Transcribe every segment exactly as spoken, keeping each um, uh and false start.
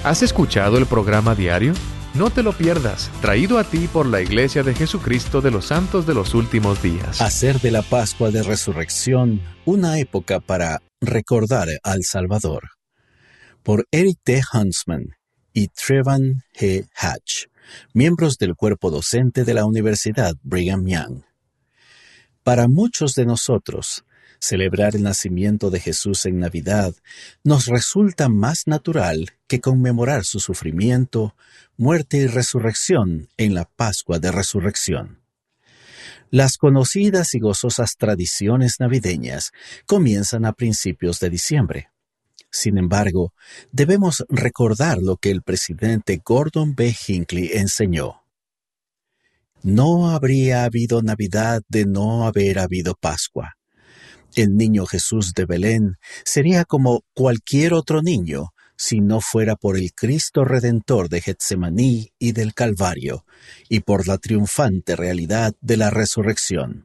¿Has escuchado el programa diario? No te lo pierdas, traído a ti por la Iglesia de Jesucristo de los Santos de los Últimos Días. Hacer de la Pascua de Resurrección una época para recordar al Salvador. Por Eric T. Huntsman y Trevor G. Hatch, miembros del cuerpo docente de la Universidad Brigham Young. Para muchos de nosotros, celebrar el nacimiento de Jesús en Navidad nos resulta más natural que conmemorar su sufrimiento, muerte y resurrección en la Pascua de Resurrección. Las conocidas y gozosas tradiciones navideñas comienzan a principios de diciembre. Sin embargo, debemos recordar lo que el presidente Gordon B. Hinckley enseñó. No habría habido Navidad de no haber habido Pascua. El niño Jesús de Belén sería como cualquier otro niño si no fuera por el Cristo Redentor de Getsemaní y del Calvario, y por la triunfante realidad de la resurrección.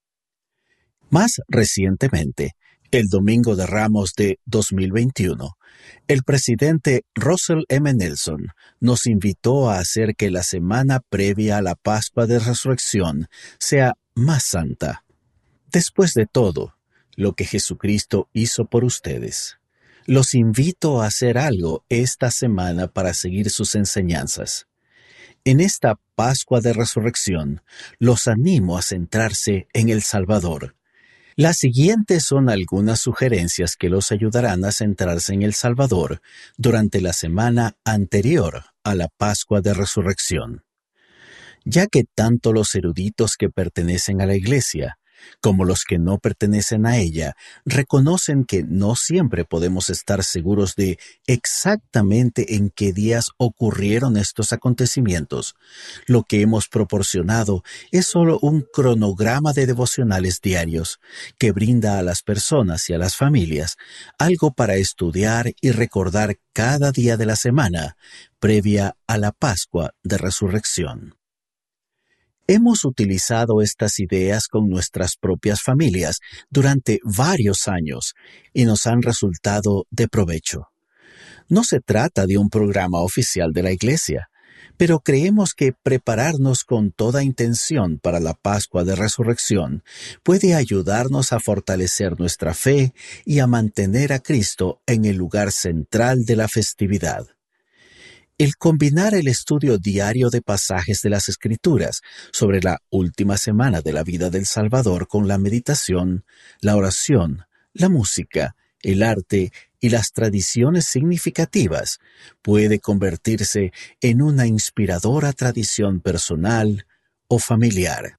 Más recientemente, el Domingo de Ramos de dos mil veintiuno, el presidente Russell M. Nelson nos invitó a hacer que la semana previa a la Pascua de Resurrección sea más santa. Después de todo, lo que Jesucristo hizo por ustedes. Los invito a hacer algo esta semana para seguir sus enseñanzas. En esta Pascua de Resurrección, los animo a centrarse en el Salvador. Las siguientes son algunas sugerencias que los ayudarán a centrarse en el Salvador durante la semana anterior a la Pascua de Resurrección. Ya que tanto los eruditos que pertenecen a la Iglesia como los que no pertenecen a ella, reconocen que no siempre podemos estar seguros de exactamente en qué días ocurrieron estos acontecimientos. Lo que hemos proporcionado es solo un cronograma de devocionales diarios que brinda a las personas y a las familias algo para estudiar y recordar cada día de la semana previa a la Pascua de Resurrección. Hemos utilizado estas ideas con nuestras propias familias durante varios años y nos han resultado de provecho. No se trata de un programa oficial de la Iglesia, pero creemos que prepararnos con toda intención para la Pascua de Resurrección puede ayudarnos a fortalecer nuestra fe y a mantener a Cristo en el lugar central de la festividad. El combinar el estudio diario de pasajes de las Escrituras sobre la última semana de la vida del Salvador con la meditación, la oración, la música, el arte y las tradiciones significativas puede convertirse en una inspiradora tradición personal o familiar.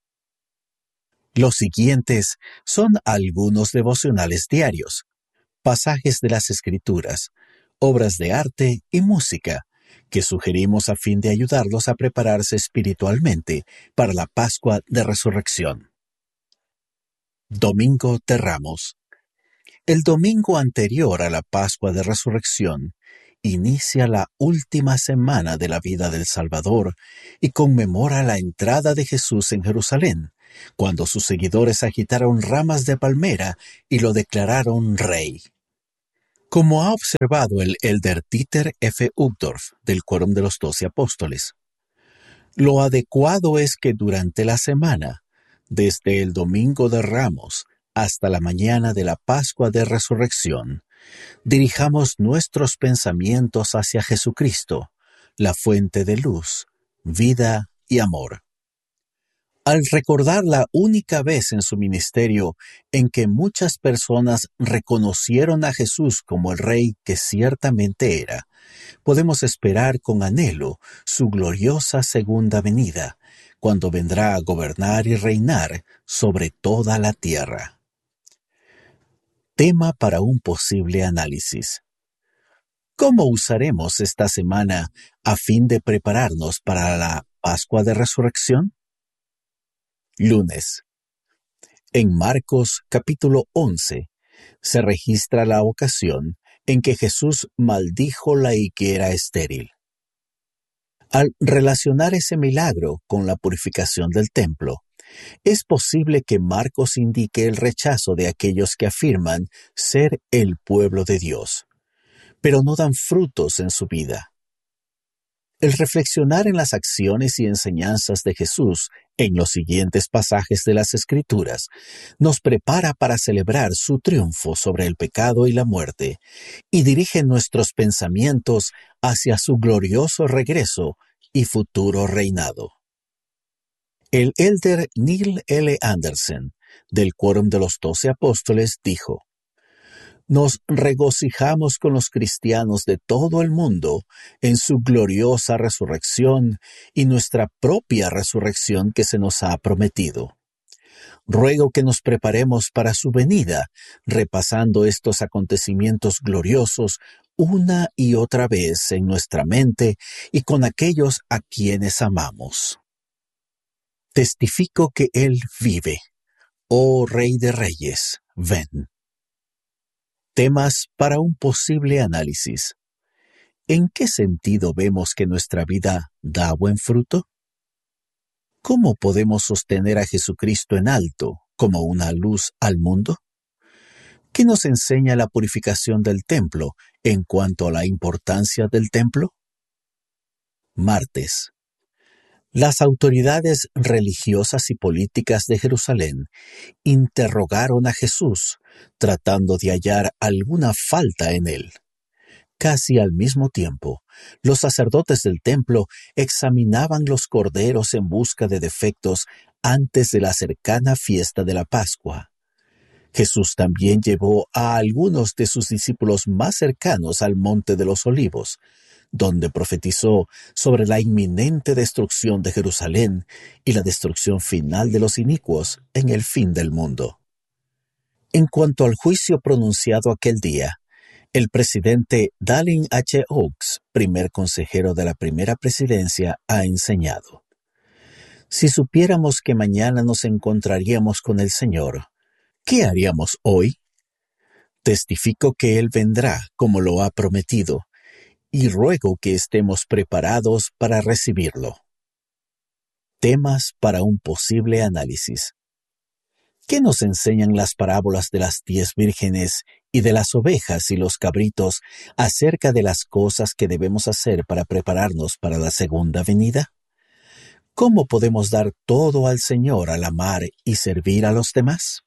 Los siguientes son algunos devocionales diarios, pasajes de las Escrituras, obras de arte y música, que sugerimos a fin de ayudarlos a prepararse espiritualmente para la Pascua de Resurrección. Domingo de Ramos. El domingo anterior a la Pascua de Resurrección inicia la última semana de la vida del Salvador y conmemora la entrada de Jesús en Jerusalén, cuando sus seguidores agitaron ramas de palmera y lo declararon rey. Como ha observado el elder Dieter F. Uchtdorf del Quórum de los Doce Apóstoles, lo adecuado es que durante la semana, desde el Domingo de Ramos hasta la mañana de la Pascua de Resurrección, dirijamos nuestros pensamientos hacia Jesucristo, la fuente de luz, vida y amor. Al recordar la única vez en su ministerio en que muchas personas reconocieron a Jesús como el Rey que ciertamente era, podemos esperar con anhelo su gloriosa segunda venida, cuando vendrá a gobernar y reinar sobre toda la tierra. Tema para un posible análisis. ¿Cómo usaremos esta semana a fin de prepararnos para la Pascua de Resurrección? Lunes. En Marcos capítulo once se registra la ocasión en que Jesús maldijo la higuera estéril. Al relacionar ese milagro con la purificación del templo, es posible que Marcos indique el rechazo de aquellos que afirman ser el pueblo de Dios, pero no dan frutos en su vida. El reflexionar en las acciones y enseñanzas de Jesús en los siguientes pasajes de las Escrituras nos prepara para celebrar su triunfo sobre el pecado y la muerte y dirige nuestros pensamientos hacia su glorioso regreso y futuro reinado. El elder Neil L. Anderson, del Quórum de los Doce Apóstoles, dijo: Nos regocijamos con los cristianos de todo el mundo en su gloriosa resurrección y nuestra propia resurrección que se nos ha prometido. Ruego que nos preparemos para su venida, repasando estos acontecimientos gloriosos una y otra vez en nuestra mente y con aquellos a quienes amamos. Testifico que Él vive. Oh Rey de Reyes, ven. Temas para un posible análisis. ¿En qué sentido vemos que nuestra vida da buen fruto? ¿Cómo podemos sostener a Jesucristo en alto como una luz al mundo? ¿Qué nos enseña la purificación del templo en cuanto a la importancia del templo? Martes. Las autoridades religiosas y políticas de Jerusalén interrogaron a Jesús, tratando de hallar alguna falta en él. Casi al mismo tiempo, los sacerdotes del templo examinaban los corderos en busca de defectos antes de la cercana fiesta de la Pascua. Jesús también llevó a algunos de sus discípulos más cercanos al Monte de los Olivos, donde profetizó sobre la inminente destrucción de Jerusalén y la destrucción final de los inicuos en el fin del mundo. En cuanto al juicio pronunciado aquel día, el presidente Dallin H. Oaks, primer consejero de la primera presidencia, ha enseñado: Si supiéramos que mañana nos encontraríamos con el Señor, ¿qué haríamos hoy? Testifico que Él vendrá como lo ha prometido, y ruego que estemos preparados para recibirlo. Temas para un posible análisis. ¿Qué nos enseñan las parábolas de las diez vírgenes y de las ovejas y los cabritos acerca de las cosas que debemos hacer para prepararnos para la segunda venida? ¿Cómo podemos dar todo al Señor al amar y servir a los demás?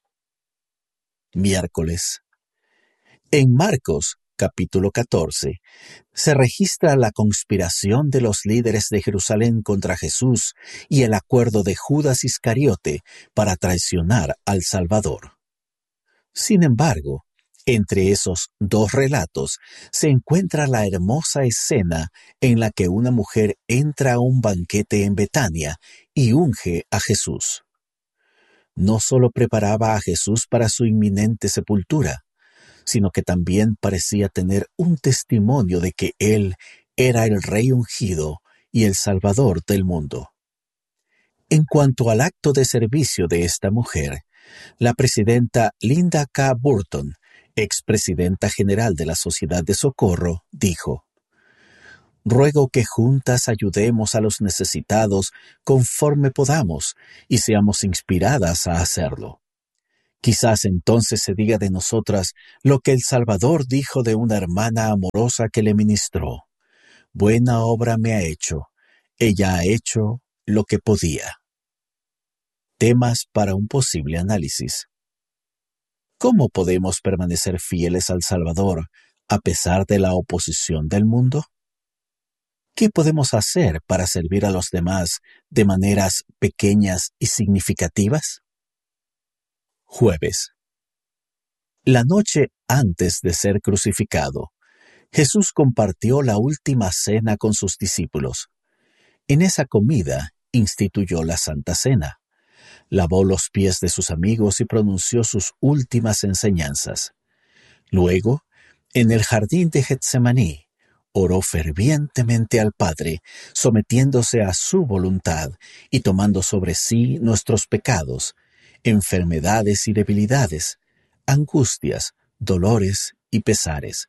Miércoles. En Marcos, capítulo catorce, se registra la conspiración de los líderes de Jerusalén contra Jesús y el acuerdo de Judas Iscariote para traicionar al Salvador. Sin embargo, entre esos dos relatos se encuentra la hermosa escena en la que una mujer entra a un banquete en Betania y unge a Jesús. No solo preparaba a Jesús para su inminente sepultura, sino que también parecía tener un testimonio de que Él era el Rey ungido y el Salvador del mundo. En cuanto al acto de servicio de esta mujer, la presidenta Linda K. Burton, expresidenta general de la Sociedad de Socorro, dijo: Ruego que juntas ayudemos a los necesitados conforme podamos y seamos inspiradas a hacerlo. Quizás entonces se diga de nosotras lo que el Salvador dijo de una hermana amorosa que le ministró: Buena obra me ha hecho, ella ha hecho lo que podía. Temas para un posible análisis. ¿Cómo podemos permanecer fieles al Salvador a pesar de la oposición del mundo? ¿Qué podemos hacer para servir a los demás de maneras pequeñas y significativas? Jueves. La noche antes de ser crucificado, Jesús compartió la última cena con sus discípulos. En esa comida instituyó la Santa Cena, lavó los pies de sus amigos y pronunció sus últimas enseñanzas. Luego, en el jardín de Getsemaní, oró fervientemente al Padre, sometiéndose a su voluntad y tomando sobre sí nuestros pecados, enfermedades y debilidades, angustias, dolores y pesares.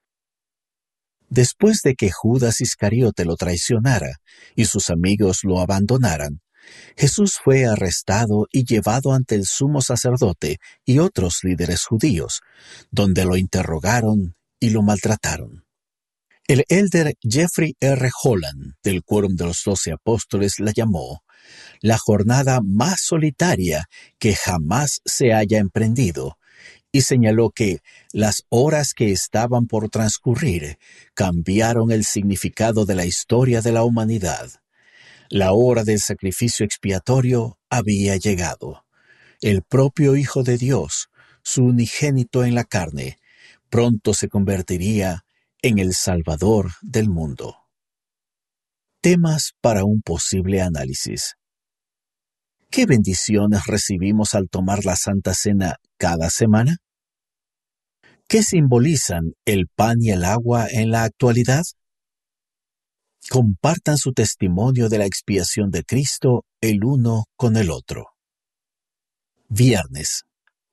Después de que Judas Iscariote lo traicionara y sus amigos lo abandonaran, Jesús fue arrestado y llevado ante el sumo sacerdote y otros líderes judíos, donde lo interrogaron y lo maltrataron. El elder Jeffrey R. Holland, del Quórum de los Doce Apóstoles, la llamó la jornada más solitaria que jamás se haya emprendido, y señaló que las horas que estaban por transcurrir cambiaron el significado de la historia de la humanidad. La hora del sacrificio expiatorio había llegado. El propio Hijo de Dios, su unigénito en la carne, pronto se convertiría en el Salvador del mundo. Temas para un posible análisis. ¿Qué bendiciones recibimos al tomar la Santa Cena cada semana? ¿Qué simbolizan el pan y el agua en la actualidad? Compartan su testimonio de la expiación de Cristo el uno con el otro. Viernes.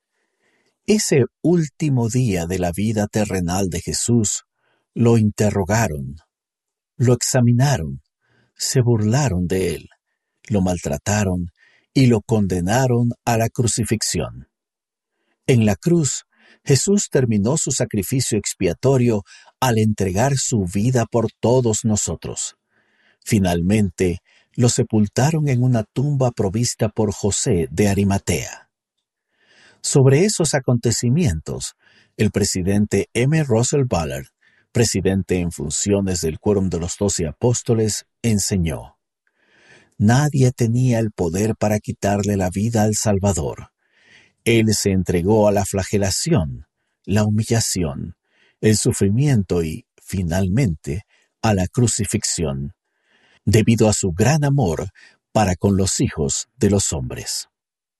Ese último día de la vida terrenal de Jesús, lo interrogaron, lo examinaron, se burlaron de él, lo maltrataron y lo condenaron a la crucifixión. En la cruz, Jesús terminó su sacrificio expiatorio al entregar su vida por todos nosotros. Finalmente, lo sepultaron en una tumba provista por José de Arimatea. Sobre esos acontecimientos, el presidente M. Russell Ballard, presidente en funciones del Quórum de los Doce Apóstoles, enseñó: nadie tenía el poder para quitarle la vida al Salvador. Él se entregó a la flagelación, la humillación, el sufrimiento y, finalmente, a la crucifixión, debido a su gran amor para con los hijos de los hombres.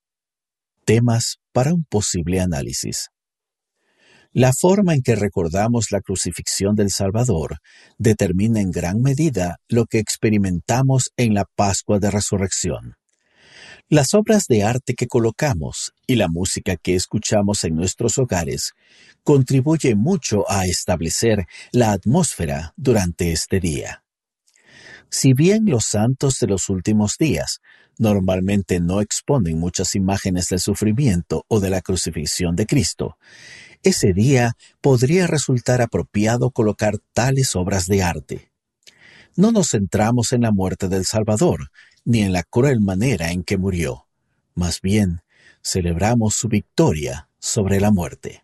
Temas para un posible análisis. La forma en que recordamos la crucifixión del Salvador determina en gran medida lo que experimentamos en la Pascua de Resurrección. Las obras de arte que colocamos y la música que escuchamos en nuestros hogares contribuyen mucho a establecer la atmósfera durante este día. Si bien los santos de los últimos días normalmente no exponen muchas imágenes del sufrimiento o de la crucifixión de Cristo, ese día podría resultar apropiado colocar tales obras de arte. No nos centramos en la muerte del Salvador, ni en la cruel manera en que murió. Más bien, celebramos su victoria sobre la muerte.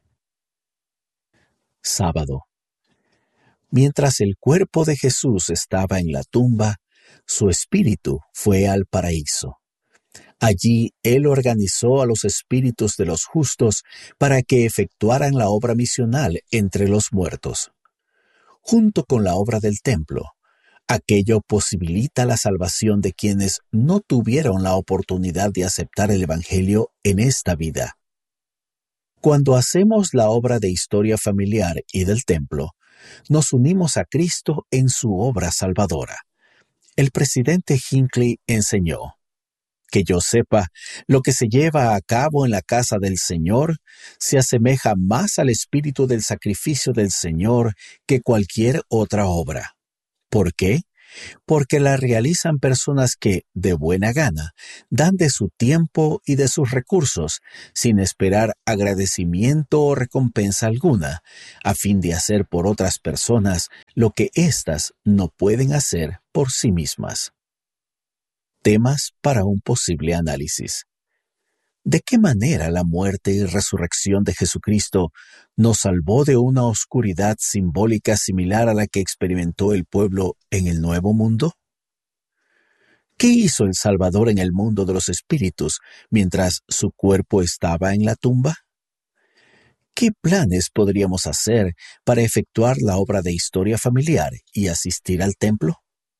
Sábado. Mientras el cuerpo de Jesús estaba en la tumba, su espíritu fue al paraíso. Allí Él organizó a los espíritus de los justos para que efectuaran la obra misional entre los muertos. Junto con la obra del templo, aquello posibilita la salvación de quienes no tuvieron la oportunidad de aceptar el Evangelio en esta vida. Cuando hacemos la obra de historia familiar y del templo, nos unimos a Cristo en su obra salvadora. El presidente Hinckley enseñó: que yo sepa, lo que se lleva a cabo en la casa del Señor se asemeja más al espíritu del sacrificio del Señor que cualquier otra obra. ¿Por qué? Porque la realizan personas que, de buena gana, dan de su tiempo y de sus recursos, sin esperar agradecimiento o recompensa alguna, a fin de hacer por otras personas lo que éstas no pueden hacer por sí mismas. Temas para un posible análisis. ¿De qué manera la muerte y resurrección de Jesucristo nos salvó de una oscuridad simbólica similar a la que experimentó el pueblo en el Nuevo Mundo? ¿Qué hizo el Salvador en el mundo de los espíritus mientras su cuerpo estaba en la tumba? ¿Qué planes podríamos hacer para efectuar la obra de historia familiar y asistir al templo?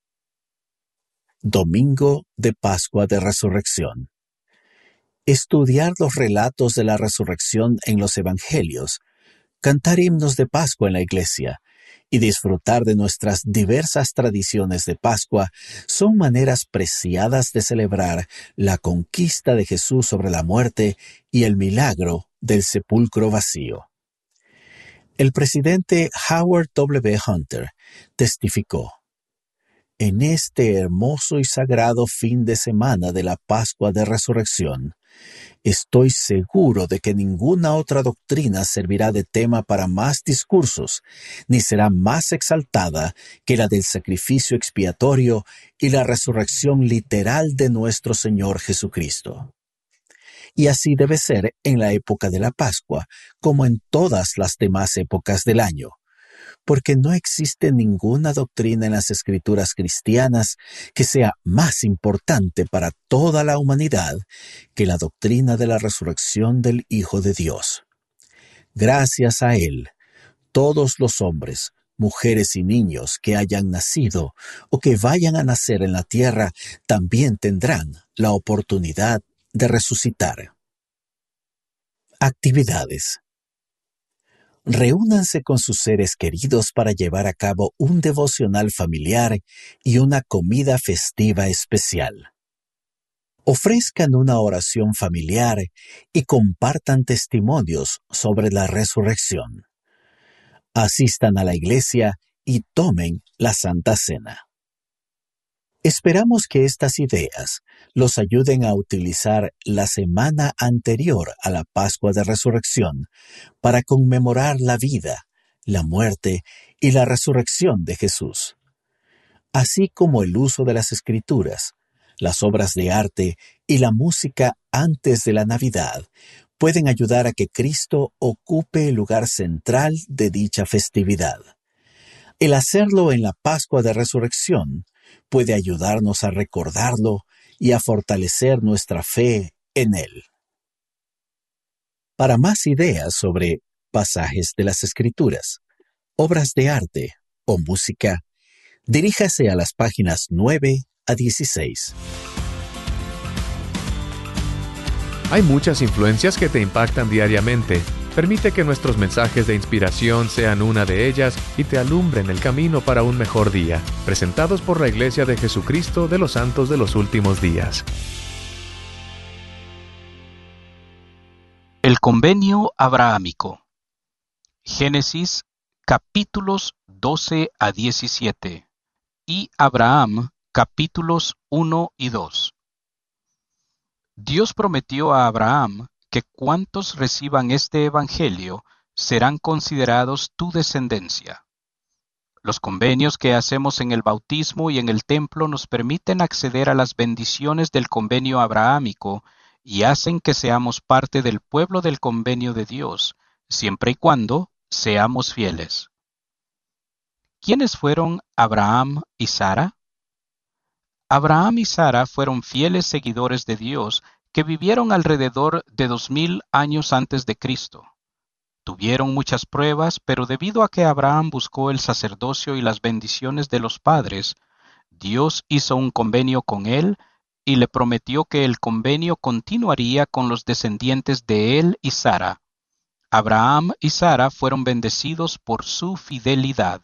Domingo de Pascua de Resurrección. Estudiar los relatos de la resurrección en los Evangelios, cantar himnos de Pascua en la Iglesia y disfrutar de nuestras diversas tradiciones de Pascua son maneras preciadas de celebrar la conquista de Jesús sobre la muerte y el milagro del sepulcro vacío. El presidente Howard W. Hunter testificó: en este hermoso y sagrado fin de semana de la Pascua de Resurrección, Estoy seguro de que ninguna otra doctrina servirá de tema para más discursos, ni será más exaltada que la del sacrificio expiatorio y la resurrección literal de nuestro Señor Jesucristo. Y así debe ser en la época de la Pascua, como en todas las demás épocas del año, porque no existe ninguna doctrina en las Escrituras cristianas que sea más importante para toda la humanidad que la doctrina de la resurrección del Hijo de Dios. Gracias a Él, todos los hombres, mujeres y niños que hayan nacido o que vayan a nacer en la tierra también tendrán la oportunidad de resucitar. Actividades. Reúnanse con sus seres queridos para llevar a cabo un devocional familiar y una comida festiva especial. Ofrezcan una oración familiar y compartan testimonios sobre la resurrección. Asistan a la iglesia y tomen la Santa Cena. Esperamos que estas ideas los ayuden a utilizar la semana anterior a la Pascua de Resurrección para conmemorar la vida, la muerte y la resurrección de Jesús, así como el uso de las Escrituras, las obras de arte y la música antes de la Navidad pueden ayudar a que Cristo ocupe el lugar central de dicha festividad. El hacerlo en la Pascua de Resurrección puede ayudarnos a recordarlo y a fortalecer nuestra fe en Él. Para más ideas sobre pasajes de las Escrituras, obras de arte o música, diríjase a las páginas nueve a dieciséis. Hay muchas influencias que te impactan diariamente. Permite que nuestros mensajes de inspiración sean una de ellas y te alumbren el camino para un mejor día. Presentados por la Iglesia de Jesucristo de los Santos de los Últimos Días. El convenio abrahámico. Génesis capítulos doce a diecisiete y Abraham capítulos uno y dos. Dios prometió a Abraham que cuantos reciban este evangelio serán considerados tu descendencia. Los convenios que hacemos en el bautismo y en el templo nos permiten acceder a las bendiciones del convenio abrahámico y hacen que seamos parte del pueblo del convenio de Dios, siempre y cuando seamos fieles. ¿Quiénes fueron Abraham y Sara? Abraham y Sara fueron fieles seguidores de Dios que vivieron alrededor de dos mil años antes de Cristo. Tuvieron muchas pruebas, pero debido a que Abraham buscó el sacerdocio y las bendiciones de los padres, Dios hizo un convenio con él y le prometió que el convenio continuaría con los descendientes de él y Sara. Abraham y Sara fueron bendecidos por su fidelidad.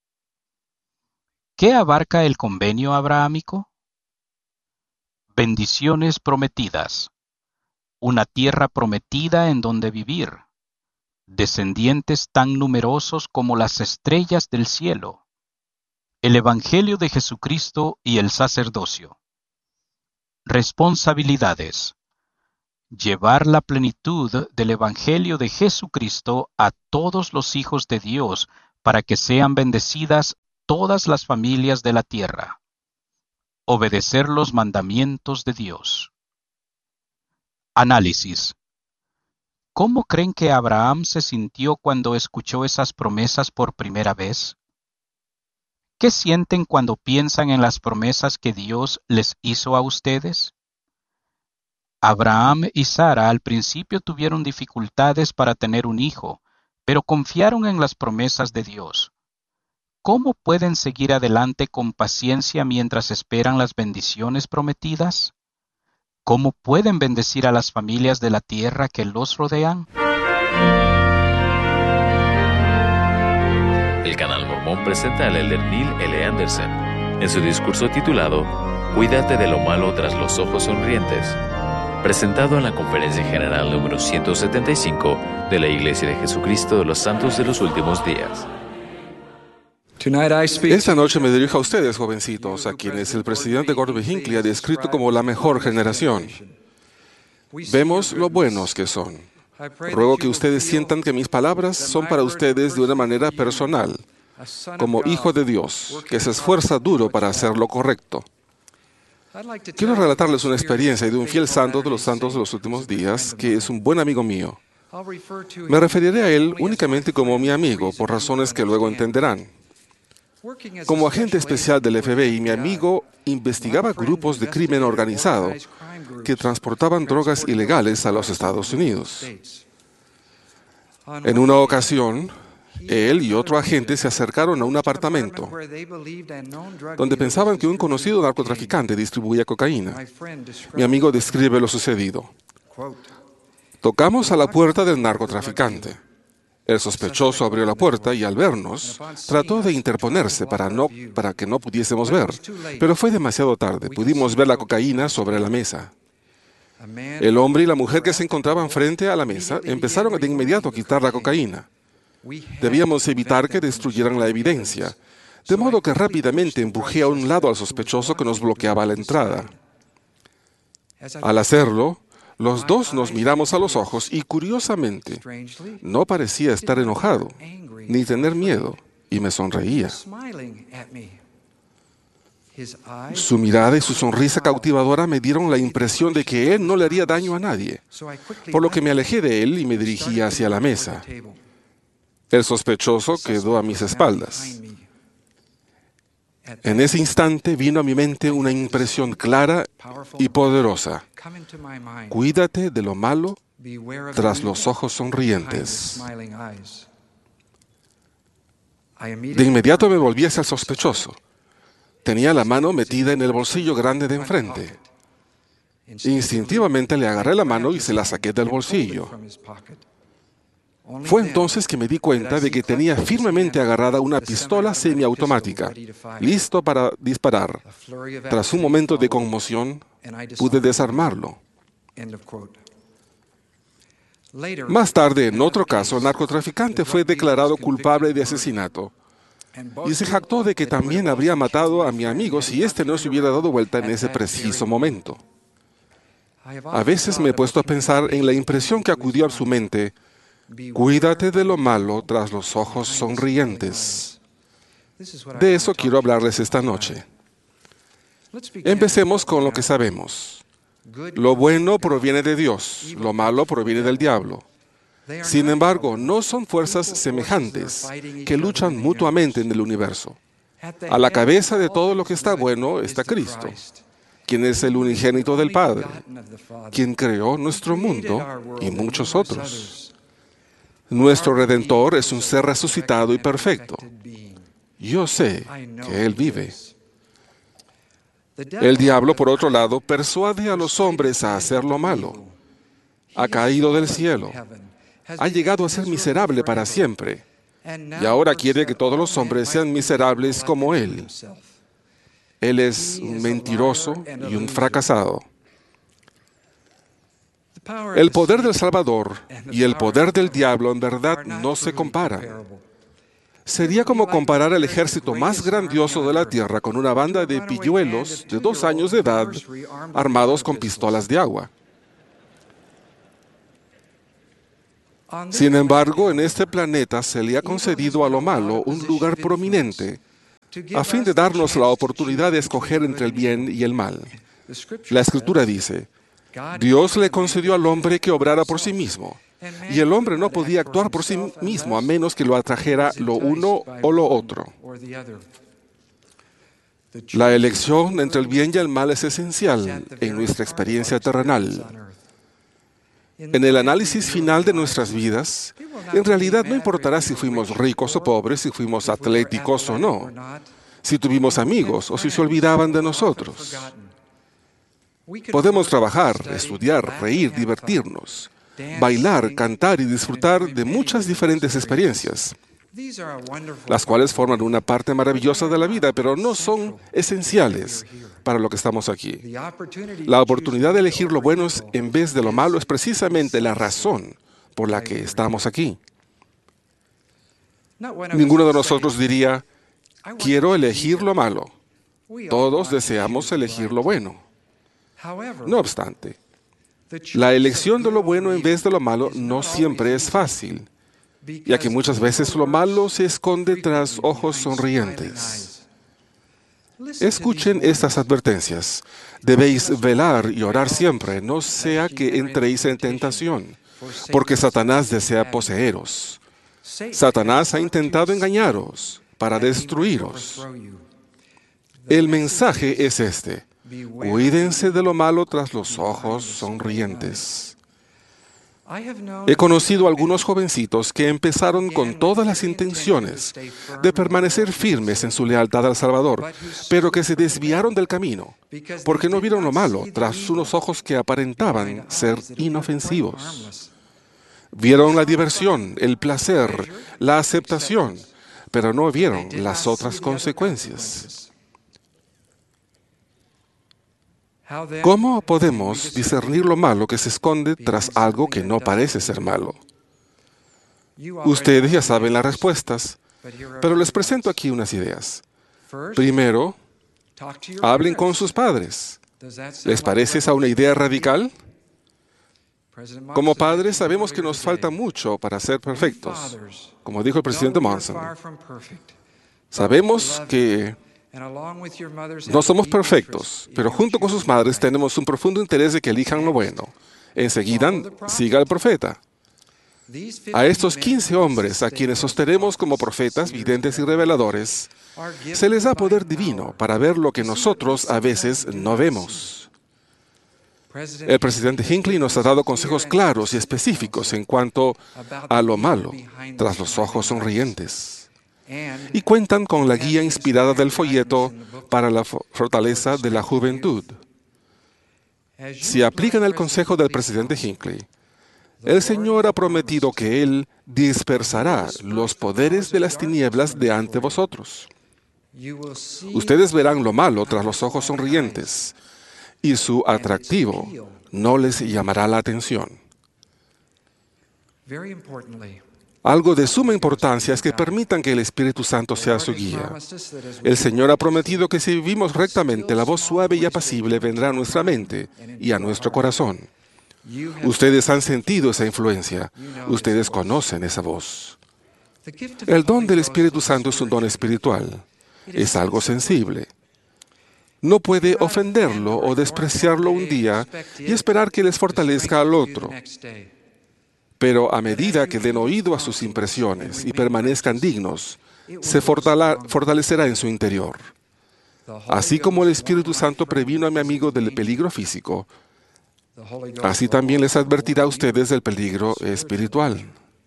¿Qué abarca el convenio abrahámico? Bendiciones prometidas, una tierra prometida en donde vivir, descendientes tan numerosos como las estrellas del cielo, el Evangelio de Jesucristo y el sacerdocio. Responsabilidades: llevar la plenitud del Evangelio de Jesucristo a todos los hijos de Dios para que sean bendecidas todas las familias de la tierra. Obedecer los mandamientos de Dios. Análisis. ¿Cómo creen que Abraham se sintió cuando escuchó esas promesas por primera vez? ¿Qué sienten cuando piensan en las promesas que Dios les hizo a ustedes? Abraham y Sara al principio tuvieron dificultades para tener un hijo, pero confiaron en las promesas de Dios. ¿Cómo pueden seguir adelante con paciencia mientras esperan las bendiciones prometidas? ¿Cómo pueden bendecir a las familias de la tierra que los rodean? El Canal Mormón presenta al elder Neil L. Anderson en su discurso titulado Cuídate de lo malo tras los ojos sonrientes, presentado en la Conferencia General número ciento setenta y cinco de la Iglesia de Jesucristo de los Santos de los Últimos Días. Esta noche me dirijo a ustedes, jovencitos, a quienes el presidente Gordon B. Hinckley ha descrito como la mejor generación. Vemos lo buenos que son. Ruego que ustedes sientan que mis palabras son para ustedes de una manera personal, como hijo de Dios, que se esfuerza duro para hacer lo correcto. Quiero relatarles una experiencia de un fiel santo de los santos de los últimos días, que es un buen amigo mío. Me referiré a él únicamente como mi amigo, por razones que luego entenderán. Como agente especial del F B I, mi amigo investigaba grupos de crimen organizado que transportaban drogas ilegales a los Estados Unidos. En una ocasión, él y otro agente se acercaron a un apartamento donde pensaban que un conocido narcotraficante distribuía cocaína. Mi amigo describe lo sucedido. Tocamos a la puerta del narcotraficante. El sospechoso abrió la puerta y al vernos, trató de interponerse para, no, para que no pudiésemos ver. Pero fue demasiado tarde. Pudimos ver la cocaína sobre la mesa. El hombre y la mujer que se encontraban frente a la mesa empezaron de inmediato a quitar la cocaína. Debíamos evitar que destruyeran la evidencia, de modo que rápidamente empujé a un lado al sospechoso que nos bloqueaba la entrada. Al hacerlo, los dos nos miramos a los ojos y, curiosamente, no parecía estar enojado, ni tener miedo, y me sonreía. Su mirada y su sonrisa cautivadora me dieron la impresión de que él no le haría daño a nadie, por lo que me alejé de él y me dirigí hacia la mesa. El sospechoso quedó a mis espaldas. En ese instante vino a mi mente una impresión clara y poderosa. Cuídate de lo malo tras los ojos sonrientes. De inmediato me volví hacia el sospechoso. Tenía la mano metida en el bolsillo grande de enfrente. Instintivamente le agarré la mano y se la saqué del bolsillo. Fue entonces que me di cuenta de que tenía firmemente agarrada una pistola semiautomática, listo para disparar. Tras un momento de conmoción, pude desarmarlo. Más tarde, en otro caso, el narcotraficante fue declarado culpable de asesinato y se jactó de que también habría matado a mi amigo si éste no se hubiera dado vuelta en ese preciso momento. A veces me he puesto a pensar en la impresión que acudió a su mente. Cuídate de lo malo tras los ojos sonrientes. De eso quiero hablarles esta noche. Empecemos con lo que sabemos. Lo bueno proviene de Dios, lo malo proviene del diablo. Sin embargo, no son fuerzas semejantes que luchan mutuamente en el universo. A la cabeza de todo lo que está bueno está Cristo, quien es el unigénito del Padre, quien creó nuestro mundo y muchos otros. Nuestro Redentor es un ser resucitado y perfecto. Yo sé que Él vive. El diablo, por otro lado, persuade a los hombres a hacer lo malo. Ha caído del cielo. Ha llegado a ser miserable para siempre. Y ahora quiere que todos los hombres sean miserables como Él. Él es un mentiroso y un fracasado. El poder del Salvador y el poder del diablo en verdad no se comparan. Sería como comparar el ejército más grandioso de la tierra con una banda de pilluelos de dos años de edad armados con pistolas de agua. Sin embargo, en este planeta se le ha concedido a lo malo un lugar prominente a fin de darnos la oportunidad de escoger entre el bien y el mal. La Escritura dice: Dios le concedió al hombre que obrara por sí mismo, y el hombre no podía actuar por sí mismo a menos que lo atrajera lo uno o lo otro. La elección entre el bien y el mal es esencial en nuestra experiencia terrenal. En el análisis final de nuestras vidas, en realidad no importará si fuimos ricos o pobres, si fuimos atléticos o no, si tuvimos amigos o si se olvidaban de nosotros. Podemos trabajar, estudiar, reír, divertirnos, bailar, cantar y disfrutar de muchas diferentes experiencias, las cuales forman una parte maravillosa de la vida, pero no son esenciales para lo que estamos aquí. La oportunidad de elegir lo bueno en vez de lo malo es precisamente la razón por la que estamos aquí. Ninguno de nosotros diría, quiero elegir lo malo. Todos deseamos elegir lo bueno. No obstante, La elección de lo bueno en vez de lo malo no siempre es fácil, ya que muchas veces lo malo se esconde tras ojos sonrientes. Escuchen estas advertencias. Debéis velar y orar siempre, no sea que entréis en tentación, porque Satanás desea poseeros. Satanás ha intentado engañaros para destruiros. El mensaje es este: cuídense de lo malo tras los ojos sonrientes. He conocido a algunos jovencitos que empezaron con todas las intenciones de permanecer firmes en su lealtad al Salvador, pero que se desviaron del camino, porque no vieron lo malo tras unos ojos que aparentaban ser inofensivos. Vieron la diversión, el placer, la aceptación, pero no vieron las otras consecuencias. ¿Cómo podemos discernir lo malo que se esconde tras algo que no parece ser malo? Ustedes ya saben las respuestas, pero les presento aquí unas ideas. Primero, hablen con sus padres. ¿Les parece esa una idea radical? Como padres sabemos que nos falta mucho para ser perfectos, como dijo el presidente Monson. Sabemos que no somos perfectos, pero junto con sus madres tenemos un profundo interés de que elijan lo bueno. Enseguida, siga al profeta. A estos quince hombres, a quienes sostenemos como profetas, videntes y reveladores, se les da poder divino para ver lo que nosotros a veces no vemos. El presidente Hinckley nos ha dado consejos claros y específicos en cuanto a lo malo tras los ojos sonrientes. Y cuentan con la guía inspirada del folleto para la fortaleza de la juventud. Si aplican el consejo del presidente Hinckley, el Señor ha prometido que Él dispersará los poderes de las tinieblas de ante vosotros. Ustedes verán lo malo tras los ojos sonrientes, y su atractivo no les llamará la atención. Algo de suma importancia es que permitan que el Espíritu Santo sea su guía. El Señor ha prometido que si vivimos rectamente, la voz suave y apacible vendrá a nuestra mente y a nuestro corazón. Ustedes han sentido esa influencia. Ustedes conocen esa voz. El don del Espíritu Santo es un don espiritual. Es algo sensible. No puede ofenderlo o despreciarlo un día y esperar que les fortalezca al otro. Pero a medida que den oído a sus impresiones y permanezcan dignos, se fortalecerá en su interior. Así como el Espíritu Santo previno a mi amigo del peligro físico, así también les advertirá a ustedes del peligro espiritual.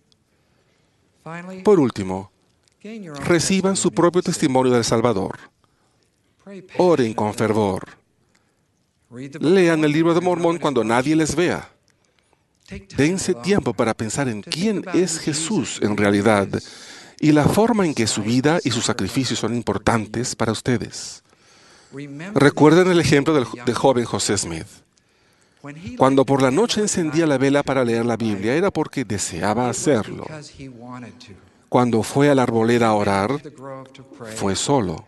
Por último, reciban su propio testimonio del Salvador. Oren con fervor. Lean el libro de Mormón cuando nadie les vea. Dense tiempo para pensar en quién es Jesús en realidad y la forma en que su vida y sus sacrificios son importantes para ustedes. Recuerden el ejemplo del, del joven José Smith. Cuando por la noche encendía la vela para leer la Biblia era porque deseaba hacerlo. Cuando fue a la arboleda a orar, fue solo.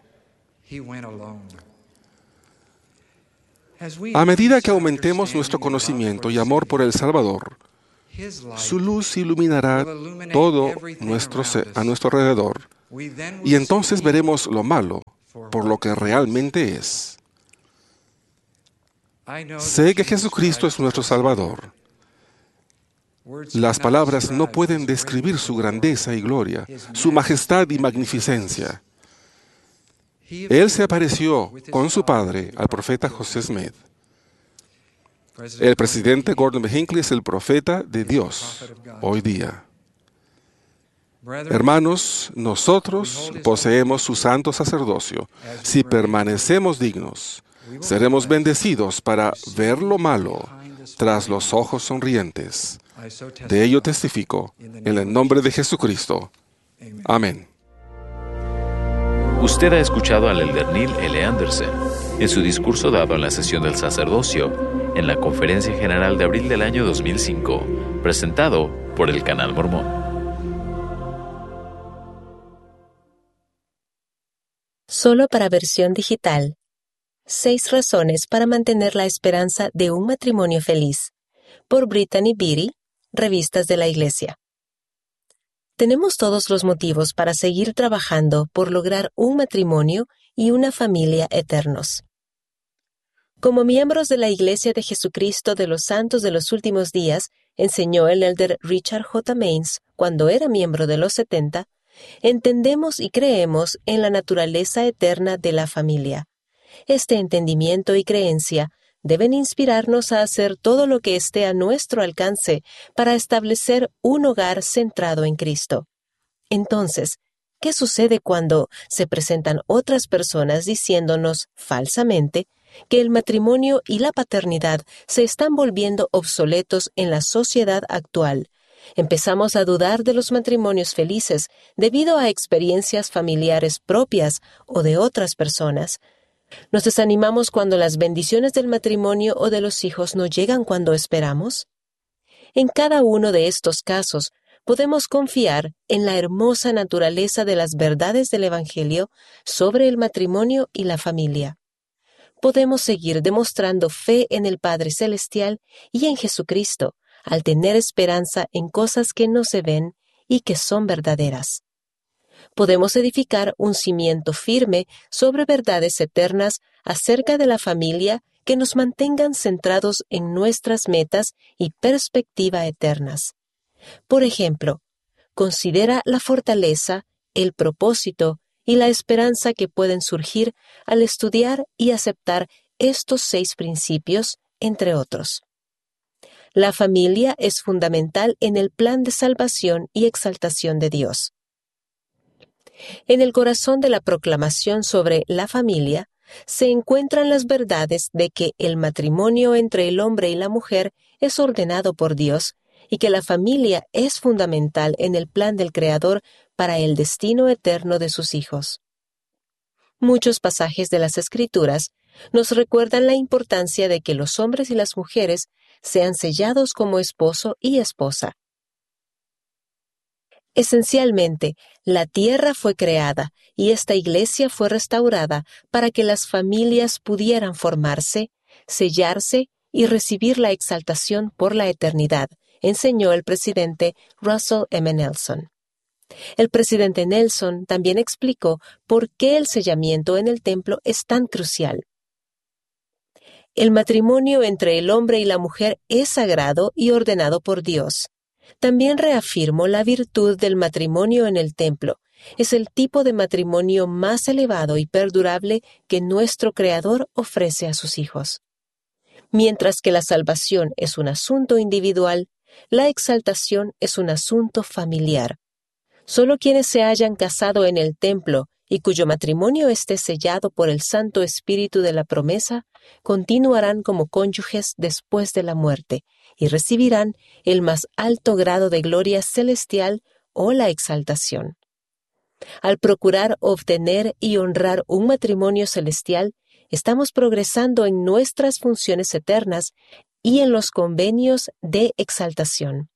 A medida que aumentemos nuestro conocimiento y amor por el Salvador, su luz iluminará todo nuestro ser, a nuestro alrededor, y entonces veremos lo malo por lo que realmente es. Sé que Jesucristo es nuestro Salvador. Las palabras no pueden describir su grandeza y gloria, su majestad y magnificencia. Él se apareció con su padre al profeta José Smith. El presidente Gordon B. Hinckley es el profeta de Dios hoy día. Hermanos, nosotros poseemos su santo sacerdocio. Si permanecemos dignos, seremos bendecidos para ver lo malo tras los ojos sonrientes. De ello testifico en el nombre de Jesucristo. Amén. Usted ha escuchado al elder Neil L. Anderson en su discurso dado en la sesión del sacerdocio en la Conferencia General de abril del año dos mil cinco, presentado por el Canal Mormón. Solo para versión digital. Seis razones para mantener la esperanza de un matrimonio feliz. por Brittany Beattie, Revistas de la Iglesia. Tenemos todos los motivos para seguir trabajando por lograr un matrimonio y una familia eternos. Como miembros de la Iglesia de Jesucristo de los Santos de los Últimos Días, enseñó el elder Richard J. Maines cuando era miembro de los setenta, entendemos y creemos en la naturaleza eterna de la familia. Este entendimiento y creencia deben inspirarnos a hacer todo lo que esté a nuestro alcance para establecer un hogar centrado en Cristo. Entonces, ¿qué sucede cuando se presentan otras personas diciéndonos falsamente que el matrimonio y la paternidad se están volviendo obsoletos en la sociedad actual? Empezamos a dudar de los matrimonios felices debido a experiencias familiares propias o de otras personas. ¿Nos desanimamos cuando las bendiciones del matrimonio o de los hijos no llegan cuando esperamos? En cada uno de estos casos, podemos confiar en la hermosa naturaleza de las verdades del Evangelio sobre el matrimonio y la familia. Podemos seguir demostrando fe en el Padre Celestial y en Jesucristo, al tener esperanza en cosas que no se ven y que son verdaderas. Podemos edificar un cimiento firme sobre verdades eternas acerca de la familia que nos mantengan centrados en nuestras metas y perspectiva eternas. Por ejemplo, considera la fortaleza, el propósito y la esperanza que pueden surgir al estudiar y aceptar estos seis principios, entre otros. La familia es fundamental en el plan de salvación y exaltación de Dios. En el corazón de la proclamación sobre la familia se encuentran las verdades de que el matrimonio entre el hombre y la mujer es ordenado por Dios y que la familia es fundamental en el plan del Creador para el destino eterno de sus hijos. Muchos pasajes de las Escrituras nos recuerdan la importancia de que los hombres y las mujeres sean sellados como esposo y esposa. Esencialmente, la tierra fue creada y esta iglesia fue restaurada para que las familias pudieran formarse, sellarse y recibir la exaltación por la eternidad, enseñó el presidente Russell M. Nelson. El presidente Nelson también explicó por qué el sellamiento en el templo es tan crucial. El matrimonio entre el hombre y la mujer es sagrado y ordenado por Dios. También reafirmó la virtud del matrimonio en el templo. Es el tipo de matrimonio más elevado y perdurable que nuestro Creador ofrece a sus hijos. Mientras que la salvación es un asunto individual, la exaltación es un asunto familiar. Solo quienes se hayan casado en el templo y cuyo matrimonio esté sellado por el Santo Espíritu de la promesa, continuarán como cónyuges después de la muerte y recibirán el más alto grado de gloria celestial o la exaltación. Al procurar obtener y honrar un matrimonio celestial, estamos progresando en nuestras funciones eternas y en los convenios de exaltación.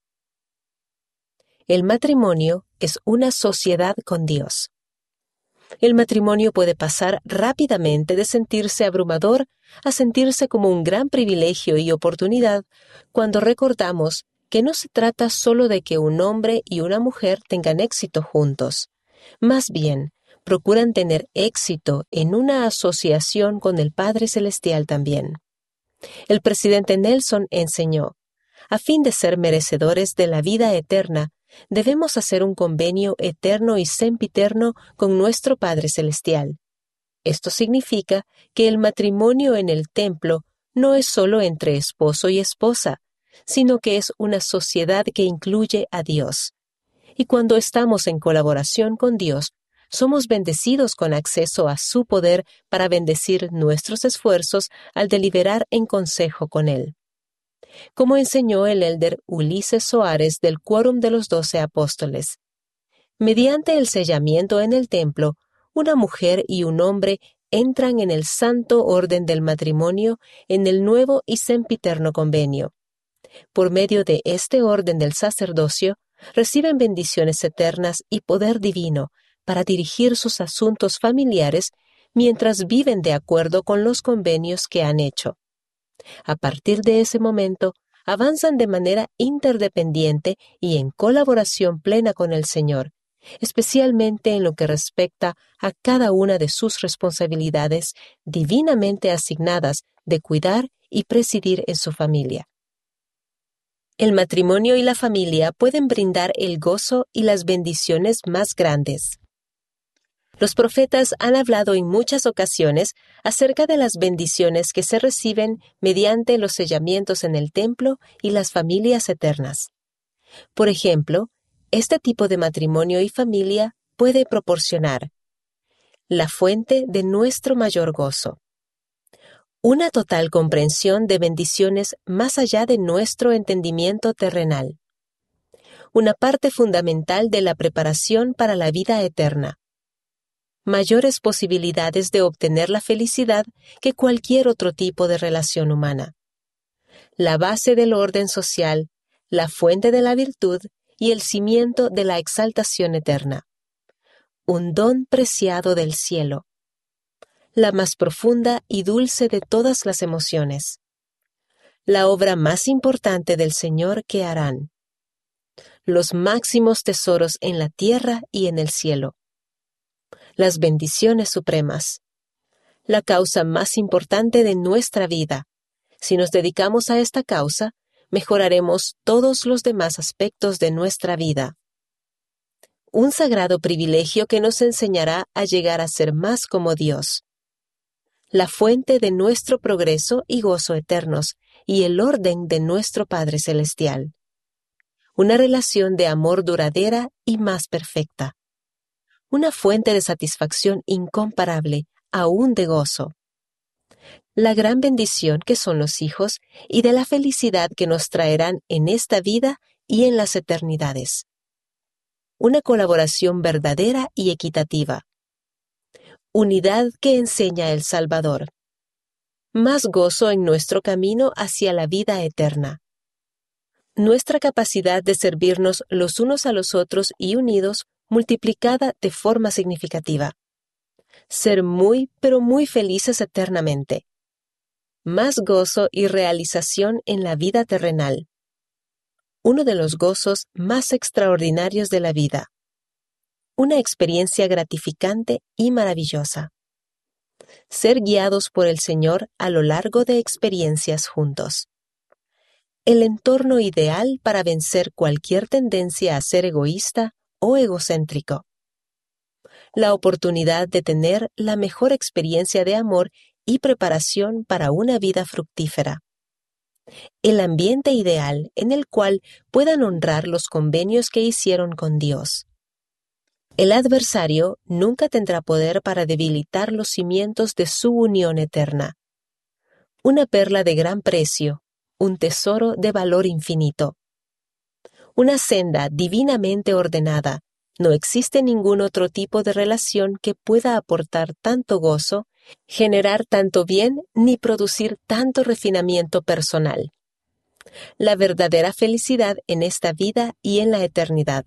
El matrimonio es una sociedad con Dios. El matrimonio puede pasar rápidamente de sentirse abrumador a sentirse como un gran privilegio y oportunidad cuando recordamos que no se trata solo de que un hombre y una mujer tengan éxito juntos. Más bien, procuran tener éxito en una asociación con el Padre Celestial también. El presidente Nelson enseñó, a fin de ser merecedores de la vida eterna, debemos hacer un convenio eterno y sempiterno con nuestro Padre Celestial. Esto significa que el matrimonio en el templo no es solo entre esposo y esposa, sino que es una sociedad que incluye a Dios. Y cuando estamos en colaboración con Dios, somos bendecidos con acceso a su poder para bendecir nuestros esfuerzos al deliberar en consejo con Él. Como enseñó el elder Ulises Soares del Quórum de los Doce Apóstoles, mediante el sellamiento en el templo, una mujer y un hombre entran en el santo orden del matrimonio en el nuevo y sempiterno convenio. Por medio de este orden del sacerdocio, reciben bendiciones eternas y poder divino para dirigir sus asuntos familiares mientras viven de acuerdo con los convenios que han hecho. A partir de ese momento, avanzan de manera interdependiente y en colaboración plena con el Señor, especialmente en lo que respecta a cada una de sus responsabilidades divinamente asignadas de cuidar y presidir en su familia. El matrimonio y la familia pueden brindar el gozo y las bendiciones más grandes. Los profetas han hablado en muchas ocasiones acerca de las bendiciones que se reciben mediante los sellamientos en el templo y las familias eternas. Por ejemplo, este tipo de matrimonio y familia puede proporcionar la fuente de nuestro mayor gozo, una total comprensión de bendiciones más allá de nuestro entendimiento terrenal, una parte fundamental de la preparación para la vida eterna, mayores posibilidades de obtener la felicidad que cualquier otro tipo de relación humana, la base del orden social, la fuente de la virtud y el cimiento de la exaltación eterna, un don preciado del cielo, la más profunda y dulce de todas las emociones, la obra más importante del Señor que harán, los máximos tesoros en la tierra y en el cielo, las bendiciones supremas, la causa más importante de nuestra vida. Si nos dedicamos a esta causa, mejoraremos todos los demás aspectos de nuestra vida. Un sagrado privilegio que nos enseñará a llegar a ser más como Dios, la fuente de nuestro progreso y gozo eternos y el orden de nuestro Padre Celestial. Una relación de amor duradera y más perfecta. Una fuente de satisfacción incomparable, aún de gozo. La gran bendición que son los hijos y de la felicidad que nos traerán en esta vida y en las eternidades. Una colaboración verdadera y equitativa. Unidad que enseña el Salvador. Más gozo en nuestro camino hacia la vida eterna. Nuestra capacidad de servirnos los unos a los otros y unidos multiplicada de forma significativa. Ser muy, pero muy felices eternamente. Más gozo y realización en la vida terrenal. Uno de los gozos más extraordinarios de la vida. Una experiencia gratificante y maravillosa. Ser guiados por el Señor a lo largo de experiencias juntos. El entorno ideal para vencer cualquier tendencia a ser egoísta o egocéntrico. La oportunidad de tener la mejor experiencia de amor y preparación para una vida fructífera. El ambiente ideal en el cual puedan honrar los convenios que hicieron con Dios. El adversario nunca tendrá poder para debilitar los cimientos de su unión eterna. Una perla de gran precio, un tesoro de valor infinito. Una senda divinamente ordenada. No existe ningún otro tipo de relación que pueda aportar tanto gozo, generar tanto bien, ni producir tanto refinamiento personal. La verdadera felicidad en esta vida y en la eternidad.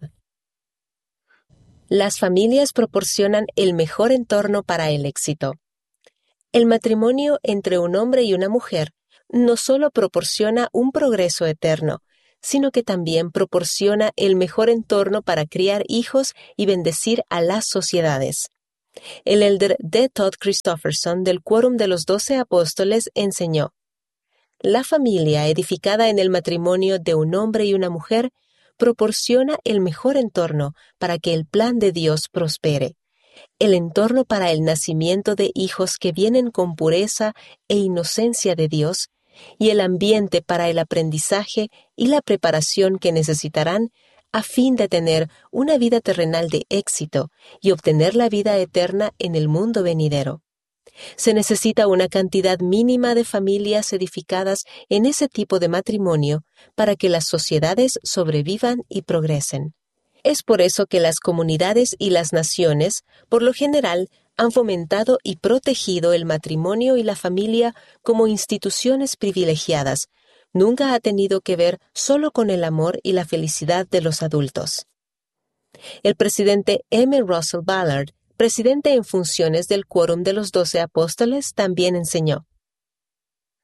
Las familias proporcionan el mejor entorno para el éxito. El matrimonio entre un hombre y una mujer no solo proporciona un progreso eterno, sino que también proporciona el mejor entorno para criar hijos y bendecir a las sociedades. El elder D. Todd Christofferson del Quórum de los Doce Apóstoles enseñó: la familia edificada en el matrimonio de un hombre y una mujer proporciona el mejor entorno para que el plan de Dios prospere, el entorno para el nacimiento de hijos que vienen con pureza e inocencia de Dios, y el ambiente para el aprendizaje y la preparación que necesitarán a fin de tener una vida terrenal de éxito y obtener la vida eterna en el mundo venidero. Se necesita una cantidad mínima de familias edificadas en ese tipo de matrimonio para que las sociedades sobrevivan y progresen. Es por eso que las comunidades y las naciones, por lo general, han fomentado y protegido el matrimonio y la familia como instituciones privilegiadas. Nunca ha tenido que ver solo con el amor y la felicidad de los adultos. El presidente M. Russell Ballard, presidente en funciones del Quórum de los Doce Apóstoles, también enseñó: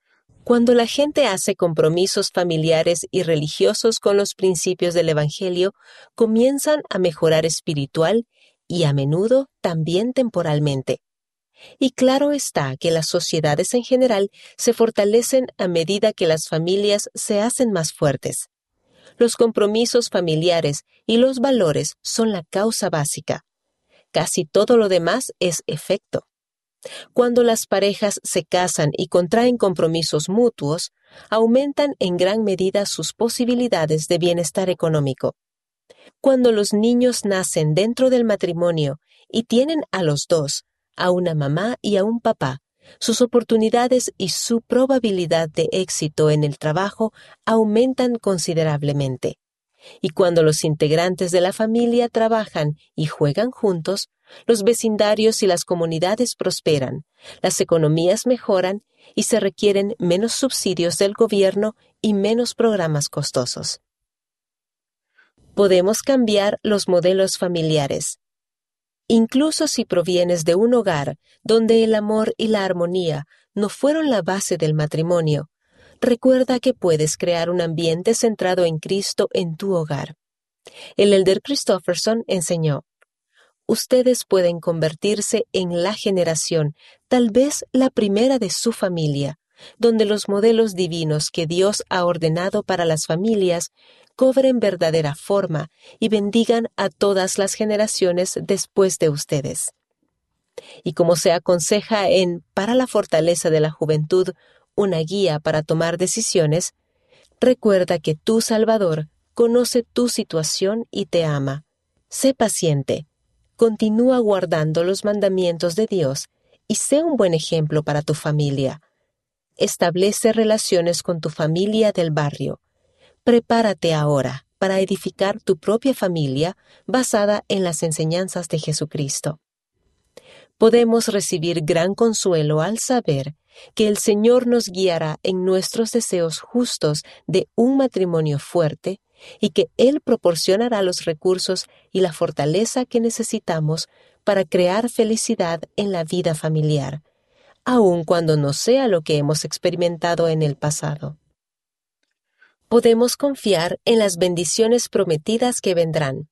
Cuando la gente hace compromisos familiares y religiosos con los principios del Evangelio, comienzan a mejorar espiritual y a menudo también temporalmente. Y claro está que las sociedades en general se fortalecen a medida que las familias se hacen más fuertes. Los compromisos familiares y los valores son la causa básica. Casi todo lo demás es efecto. Cuando las parejas se casan y contraen compromisos mutuos, aumentan en gran medida sus posibilidades de bienestar económico. Cuando los niños nacen dentro del matrimonio y tienen a los dos, a una mamá y a un papá, sus oportunidades y su probabilidad de éxito en el trabajo aumentan considerablemente. Y cuando los integrantes de la familia trabajan y juegan juntos, los vecindarios y las comunidades prosperan, las economías mejoran y se requieren menos subsidios del gobierno y menos programas costosos. Podemos cambiar los modelos familiares. Incluso si provienes de un hogar donde el amor y la armonía no fueron la base del matrimonio, recuerda que puedes crear un ambiente centrado en Cristo en tu hogar. El elder Christofferson enseñó: ustedes pueden convertirse en la generación, tal vez la primera de su familia, donde los modelos divinos que Dios ha ordenado para las familias cobren verdadera forma y bendigan a todas las generaciones después de ustedes. Y como se aconseja en Para la fortaleza de la juventud, una guía para tomar decisiones, recuerda que tu Salvador conoce tu situación y te ama. Sé paciente, continúa guardando los mandamientos de Dios y sé un buen ejemplo para tu familia. Establece relaciones con tu familia del barrio. Prepárate ahora para edificar tu propia familia basada en las enseñanzas de Jesucristo. Podemos recibir gran consuelo al saber que el Señor nos guiará en nuestros deseos justos de un matrimonio fuerte y que Él proporcionará los recursos y la fortaleza que necesitamos para crear felicidad en la vida familiar, aun cuando no sea lo que hemos experimentado en el pasado. Podemos confiar en las bendiciones prometidas que vendrán.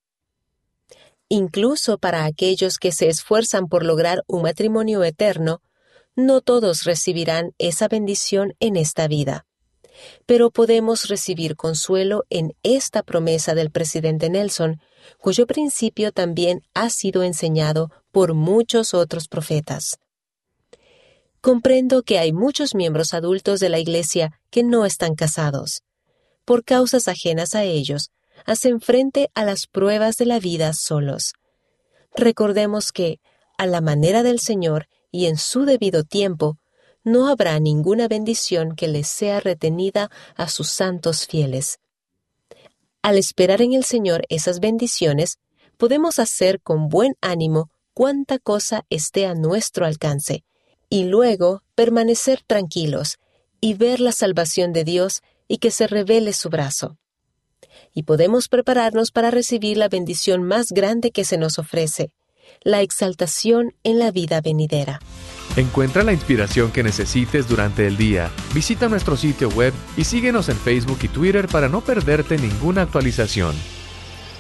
Incluso para aquellos que se esfuerzan por lograr un matrimonio eterno, no todos recibirán esa bendición en esta vida. Pero podemos recibir consuelo en esta promesa del presidente Nelson, cuyo principio también ha sido enseñado por muchos otros profetas. Comprendo que hay muchos miembros adultos de la Iglesia que no están casados. Por causas ajenas a ellos, hacen frente a las pruebas de la vida solos. Recordemos que, a la manera del Señor y en su debido tiempo, no habrá ninguna bendición que les sea retenida a sus santos fieles. Al esperar en el Señor esas bendiciones, podemos hacer con buen ánimo cuanta cosa esté a nuestro alcance, y luego permanecer tranquilos y ver la salvación de Dios y que se revele su brazo. Y podemos prepararnos para recibir la bendición más grande que se nos ofrece, la exaltación en la vida venidera. Encuentra la inspiración que necesites durante el día. Visita nuestro sitio web y síguenos en Facebook y Twitter para no perderte ninguna actualización.